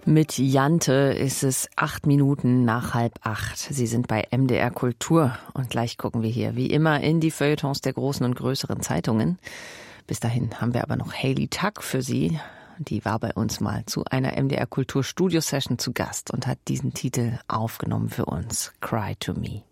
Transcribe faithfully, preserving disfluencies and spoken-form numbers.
Mit Jante ist es acht Minuten nach halb acht. Sie sind bei M D R Kultur und gleich gucken wir hier wie immer in die Feuilletons der großen und größeren Zeitungen. Bis dahin haben wir aber noch Hayley Tuck für Sie. Die war bei uns mal zu einer M D R Kultur Studio Session zu Gast und hat diesen Titel aufgenommen für uns, Cry to Me.